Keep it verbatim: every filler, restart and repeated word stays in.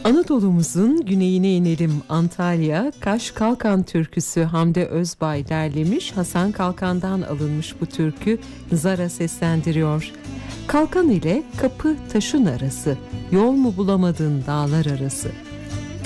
Anadolu'muzun güneyine inelim. Antalya, Kaş Kalkan türküsü Hamdi Özbay derlemiş, Hasan Kalkan'dan alınmış bu türkü Zara seslendiriyor. Kalkan ile kapı taşın arası, yol mu bulamadın dağlar arası.